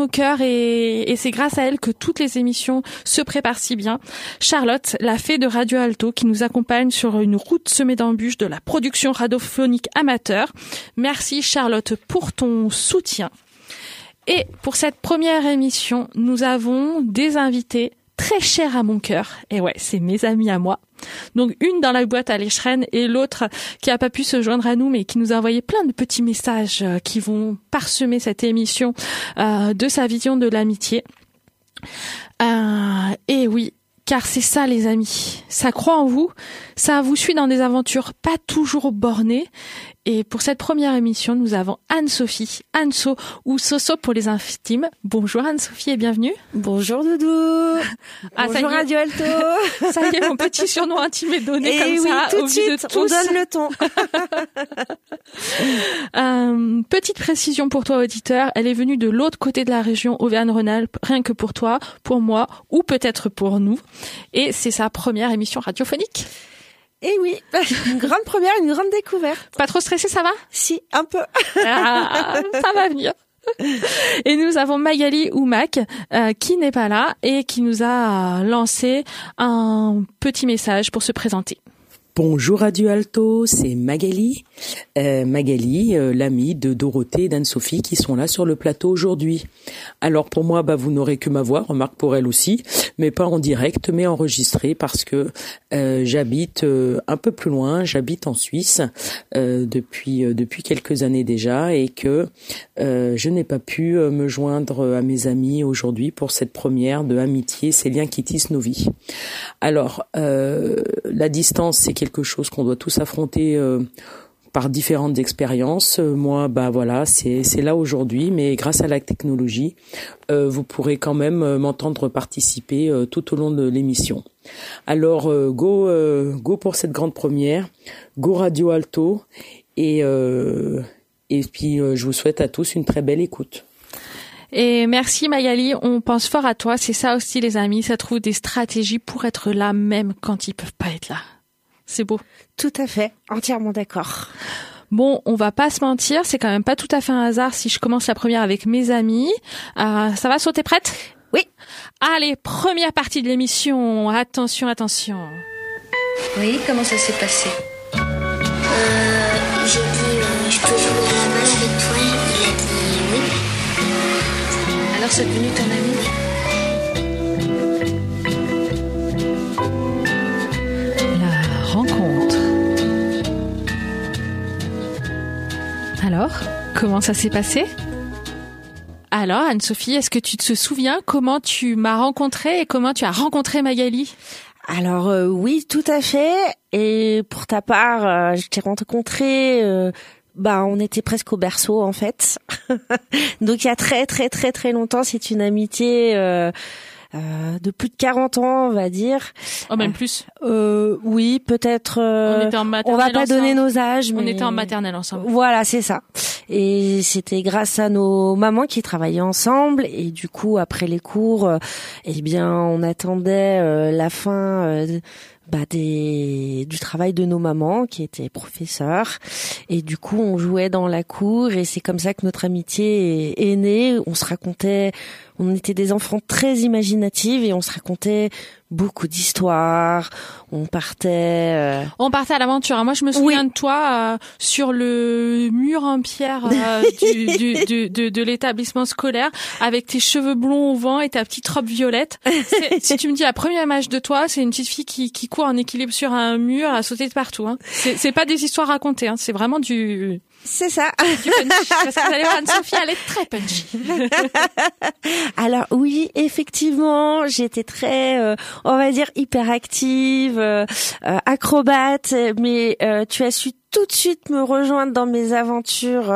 nos cœurs et c'est grâce à elle que toutes les émissions se préparent si bien. Charlotte, la fée de Radio Alto, qui nous accompagne sur une route semée d'embûches de la production radiophonique amateur. Merci Charlotte pour ton soutien. Et pour cette première émission, nous avons des invités très chers à mon cœur. Et ouais, c'est mes amis à moi. Donc une dans la boîte à l'écheren et l'autre qui a pas pu se joindre à nous mais qui nous a envoyé plein de petits messages qui vont parsemer cette émission de sa vision de l'amitié. Et oui, car c'est ça les amis, ça croit en vous, ça vous suit dans des aventures pas toujours bornées. Et pour cette première émission, nous avons Anne-Sophie, Anso ou Soso pour les intimes. Bonjour Anne-Sophie et bienvenue. Bonjour Doudou. Bonjour Radio Alto. Ça y est, mon petit surnom intime est donné et comme oui, ça, tout au de vu suite, de tous. On donne le ton. Petite précision pour toi auditeur, elle est venue de l'autre côté de la région Auvergne-Rhône-Alpes, rien que pour toi, pour moi ou peut-être pour nous. Et c'est sa première émission radiophonique. Et oui, une grande première, une grande découverte. Pas trop stressé, ça va? Si, un peu. Ça va venir. Et nous avons Magali ou Mac qui n'est pas là et qui nous a lancé un petit message pour se présenter. Bonjour Radio Alto, c'est Magali. Magali, l'amie de Dorothée et d'Anne-Sophie qui sont là sur le plateau aujourd'hui. Alors pour moi, vous n'aurez que ma voix, remarque pour elle aussi, mais pas en direct, mais enregistrée parce que j'habite un peu plus loin, j'habite en Suisse depuis quelques années déjà et que je n'ai pas pu me joindre à mes amis aujourd'hui pour cette première de Amitié, ces liens qui tissent nos vies. Alors, la distance, c'est quelque chose qu'on doit tous affronter par différentes expériences. Moi, voilà, c'est là aujourd'hui, mais grâce à la technologie, vous pourrez quand même m'entendre participer tout au long de l'émission. Alors, go pour cette grande première, go Radio Alto, et puis je vous souhaite à tous une très belle écoute. Et merci Magali, on pense fort à toi, c'est ça aussi les amis, ça trouve des stratégies pour être là même quand ils peuvent pas être là. C'est beau. Tout à fait, entièrement d'accord. Bon, on va pas se mentir, c'est quand même pas tout à fait un hasard si je commence la première avec mes amis. Ça va, So, t'es prête? Oui. Allez, première partie de l'émission, attention. Oui, comment ça s'est passé? J'ai dit je peux jouer à la balle avec toi, il a dit oui. Alors c'est devenu ton ami? Rencontre. Alors, comment ça s'est passé? Alors, Anne-Sophie, est-ce que tu te souviens comment tu m'as rencontrée et comment tu as rencontré Magali? Alors oui, tout à fait. Et pour ta part, je t'ai rencontré. On était presque au berceau en fait. Donc il y a très très très très longtemps, c'est une amitié. De plus de 40 ans, on va dire. Oh, même plus. Oui, peut-être. On était en maternelle on va pas ensemble. Donner nos âges, mais on était en maternelle ensemble. Voilà, c'est ça. Et c'était grâce à nos mamans qui travaillaient ensemble. Et du coup, après les cours, on attendait la fin. Du travail de nos mamans qui étaient professeurs, et du coup on jouait dans la cour et c'est comme ça que notre amitié est née. On était des enfants très imaginatifs et on se racontait beaucoup d'histoires. On partait à l'aventure. Moi, je me souviens de toi sur le mur en pierre de l'établissement scolaire avec tes cheveux blonds au vent et ta petite robe violette. Si tu me dis la première image de toi, c'est une petite fille qui court en équilibre sur un mur à sauter de partout. Hein. C'est pas des histoires racontées. Hein. C'est vraiment du... C'est ça. Du punchy. Parce que vous allez voir, Anne-Sophie, elle est très punchy. Alors oui, effectivement, j'étais très, on va dire, hyperactive, acrobate, mais tu as su tout de suite me rejoindre dans mes aventures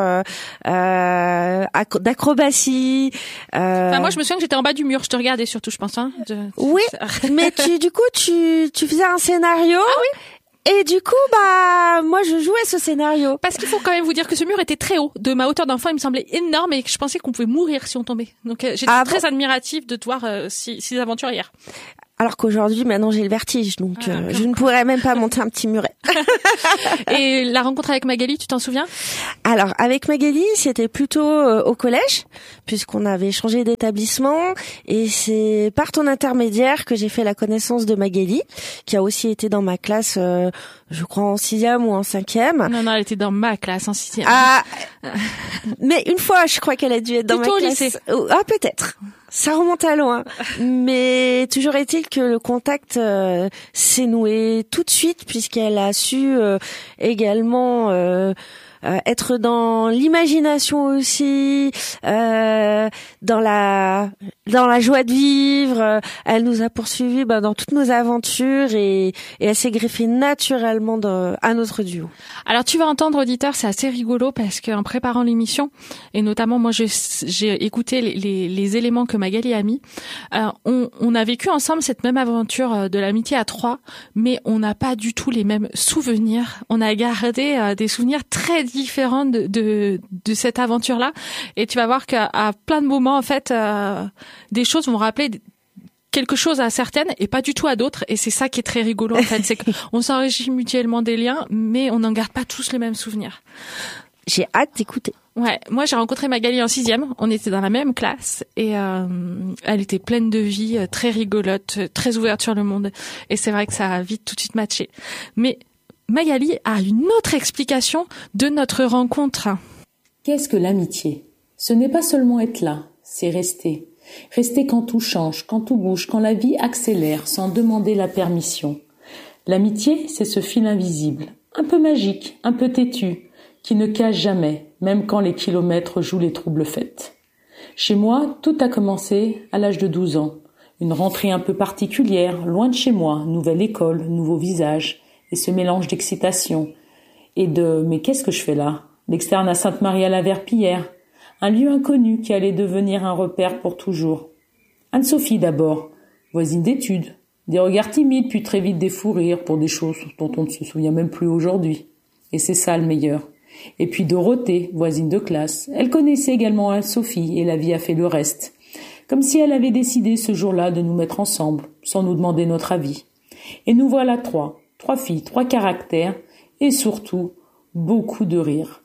d'acrobatie. Moi, je me souviens que j'étais en bas du mur. Je te regardais surtout, je pense. Hein, oui, mais tu faisais un scénario. Ah oui. Et du coup, moi, je jouais ce scénario. Parce qu'il faut quand même vous dire que ce mur était très haut. De ma hauteur d'enfant, il me semblait énorme et que je pensais qu'on pouvait mourir si on tombait. Donc, j'étais très admirative de te voir si aventurière. Alors qu'aujourd'hui, maintenant, j'ai le vertige, donc je ne pourrais même pas monter un petit muret. Et la rencontre avec Magali, tu t'en souviens? Alors, avec Magali, c'était plutôt au collège, puisqu'on avait changé d'établissement, et c'est par ton intermédiaire que j'ai fait la connaissance de Magali, qui a aussi été dans ma classe, je crois en 6e ou en 5e. Non, elle était dans ma classe en 6e. Ah, mais une fois, je crois qu'elle a dû être dans plutôt ma classe. Lycée. Ah, peut-être. Ça remonte à loin, mais toujours est-il que le contact s'est noué tout de suite, puisqu'elle a su également être dans l'imagination aussi, dans la joie de vivre. Elle nous a poursuivis dans toutes nos aventures et elle s'est greffée naturellement à notre duo. Alors tu vas entendre, auditeur, c'est assez rigolo parce qu'en préparant l'émission, et notamment moi j'ai écouté les éléments que Magali a mis, on a vécu ensemble cette même aventure de l'amitié à 3, mais on n'a pas du tout les mêmes souvenirs. On a gardé des souvenirs très différents de cette aventure-là, et tu vas voir qu'à plein de moments, en fait, des choses vont rappeler quelque chose à certaines et pas du tout à d'autres, et c'est ça qui est très rigolo, en fait, c'est qu'on s'enrichit mutuellement des liens, mais on n'en garde pas tous les mêmes souvenirs. J'ai hâte d'écouter. Ouais, moi j'ai rencontré Magali en 6e, on était dans la même classe, et elle était pleine de vie, très rigolote, très ouverte sur le monde, et c'est vrai que ça a vite tout de suite matché. Mais Magali a une autre explication de notre rencontre. Qu'est-ce que l'amitié? Ce n'est pas seulement être là, c'est rester. Rester quand tout change, quand tout bouge, quand la vie accélère sans demander la permission. L'amitié, c'est ce fil invisible, un peu magique, un peu têtu, qui ne cache jamais, même quand les kilomètres jouent les troubles fêtes. Chez moi, tout a commencé à l'âge de 12 ans. Une rentrée un peu particulière, loin de chez moi, nouvelle école, nouveau visage, et ce mélange d'excitation et de « mais qu'est-ce que je fais là ?» L'externe à Sainte-Marie-à-la-Verpillière, un lieu inconnu qui allait devenir un repère pour toujours. Anne-Sophie d'abord, voisine d'études, des regards timides puis très vite des fous rires pour des choses dont on ne se souvient même plus aujourd'hui. Et c'est ça le meilleur. Et puis Dorothée, voisine de classe, elle connaissait également Anne-Sophie et la vie a fait le reste. Comme si elle avait décidé ce jour-là de nous mettre ensemble, sans nous demander notre avis. Et nous voilà trois filles, 3 caractères, et surtout, beaucoup de rire.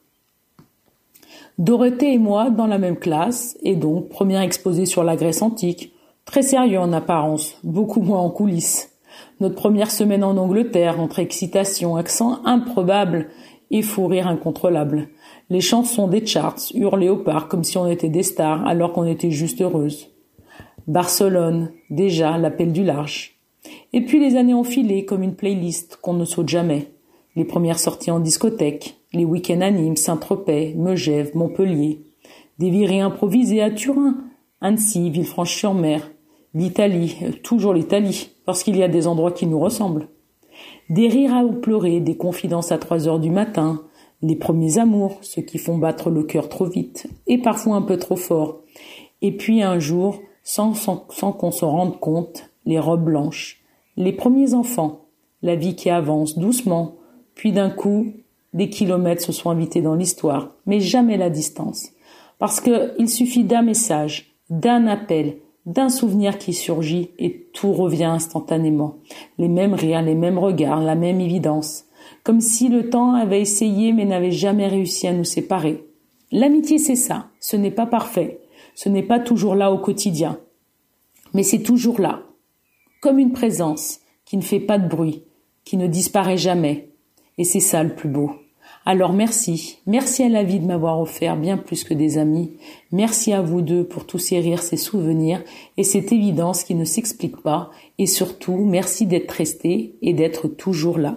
Dorothée et moi dans la même classe, et donc première exposée sur la Grèce antique, très sérieux en apparence, beaucoup moins en coulisses. Notre première semaine en Angleterre, entre excitation, accent improbable et fou rire incontrôlable. Les chansons des charts hurlées au parc comme si on était des stars alors qu'on était juste heureuses. Barcelone, déjà l'appel du large. Et puis les années ont filé comme une playlist qu'on ne saute jamais. Les premières sorties en discothèque, les week-ends à Nîmes, Saint-Tropez, Megève, Montpellier. Des virées improvisées à Turin, Annecy, Villefranche-sur-Mer. L'Italie, toujours l'Italie, parce qu'il y a des endroits qui nous ressemblent. Des rires à pleurer, des confidences à 3 heures du matin, les premiers amours, ceux qui font battre le cœur trop vite, et parfois un peu trop fort. Et puis un jour, sans qu'on s'en rende compte, les robes blanches, les premiers enfants, la vie qui avance doucement, puis d'un coup, des kilomètres se sont invités dans l'histoire, mais jamais la distance. Parce qu'il suffit d'un message, d'un appel, d'un souvenir qui surgit et tout revient instantanément. Les mêmes rires, les mêmes regards, la même évidence. Comme si le temps avait essayé mais n'avait jamais réussi à nous séparer. L'amitié, c'est ça. Ce n'est pas parfait. Ce n'est pas toujours là au quotidien. Mais c'est toujours là. Comme une présence qui ne fait pas de bruit, qui ne disparaît jamais. Et c'est ça le plus beau. Alors merci à la vie de m'avoir offert bien plus que des amis. Merci à vous deux pour tous ces rires, ces souvenirs et cette évidence qui ne s'explique pas. Et surtout, merci d'être restés et d'être toujours là.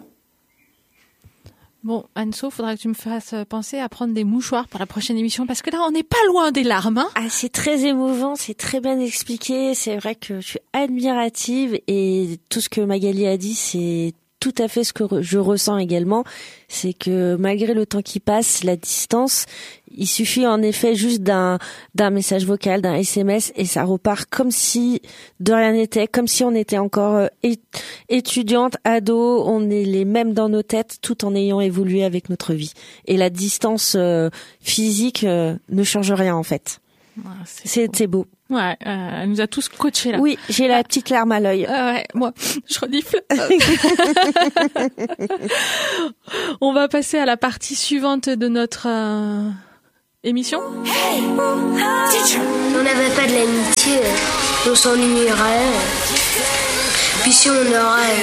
Bon, Anne-So, faudra que tu me fasses penser à prendre des mouchoirs pour la prochaine émission, parce que là, on n'est pas loin des larmes, hein. Ah, c'est très émouvant, c'est très bien expliqué. C'est vrai que je suis admirative et tout ce que Magali a dit, c'est tout à fait ce que je ressens également. C'est que malgré le temps qui passe, la distance, il suffit en effet juste d'un message vocal, d'un SMS, et ça repart comme si de rien n'était, comme si on était encore étudiante, ado, on est les mêmes dans nos têtes tout en ayant évolué avec notre vie. Et la distance physique ne change rien en fait. Ah, c'est beau. Ouais, elle nous a tous coachés là. Oui, j'ai la petite larme à l'œil. Ouais, moi, je renifle. On va passer à la partie suivante de notre émission. Si on n'avait pas de l'amitié, on s'ennuierait. Puis si on aurait